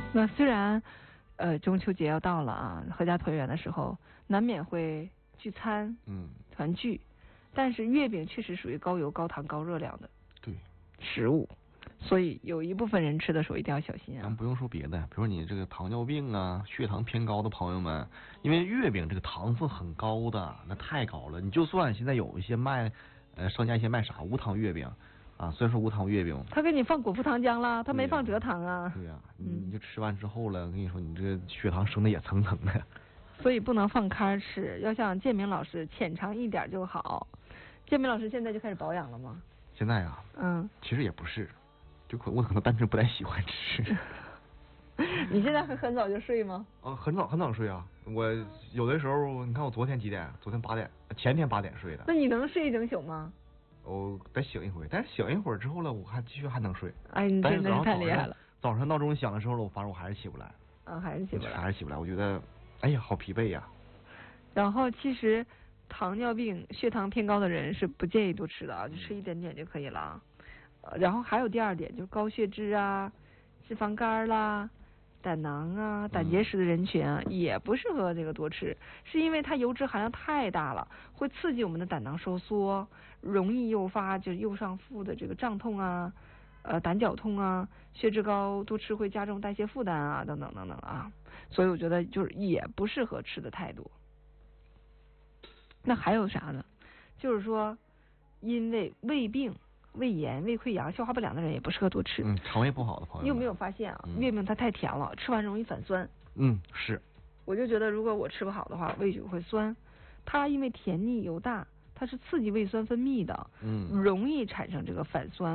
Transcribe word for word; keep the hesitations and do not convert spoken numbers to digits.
那虽然呃中秋节要到了啊，阖家团圆的时候难免会聚餐， 嗯， 团聚，但是月饼确实属于高油、高糖、高热量的对食物，所以有一部分人吃的时候一定要小心啊。 咱不用说别的，比如说你这个糖尿病啊、血糖偏高的朋友们，因为月饼这个糖分很高的，那太高了。你就算现在有一些卖，呃，商家一些卖啥无糖月饼啊，虽然说无糖月饼， 他给你放果葡糖浆啦，他没放蔗糖啊。 对呀、啊， 嗯， 你就吃完之后了，我跟你说，你这个血糖升的也蹭蹭的。 所以不能放开吃，要像建明老师浅尝一点就好。建明老师现在就开始保养了吗？ 现在啊， 嗯， 其实也不是，就可我可能单纯不太喜欢吃。 你现在会很早就睡吗？ 啊，很早很早睡啊，我有的时候，你看我昨天几点？昨天八点，前天八点睡的。 那你能睡一整宿吗？ 我得醒一回，但是醒一会儿之后了，我还继续还能睡。 哎，你真的是太厉害了。 早上闹钟响的时候了，我发现我还是起不来。 啊，还是起不来。 还是起不来，我觉得，哎呀，好疲惫呀。 然后其实糖尿病、血糖偏高的人是不建议多吃的啊，就吃一点点就可以了。呃，然后还有第二点，就是高血脂啊、脂肪肝啦、胆囊啊、胆结石的人群啊，嗯、也不适合这个多吃，是因为它油脂含量太大了，会刺激我们的胆囊收缩，容易诱发就是右上腹的这个胀痛啊、呃胆绞痛啊，血脂高多吃会加重代谢负担啊，等等等等啊，所以我觉得就是也不适合吃的太多。那还有啥呢？就是说，因为胃病、胃炎、胃溃疡、消化不良的人也不适合多吃。 嗯，肠胃不好的朋友， 你有没有发现啊？嗯、月饼它太甜了，吃完容易反酸。 嗯，是。 我就觉得，如果我吃不好的话，胃就会酸。它因为甜腻油大，它是刺激胃酸分泌的， 嗯， 容易产生这个反酸。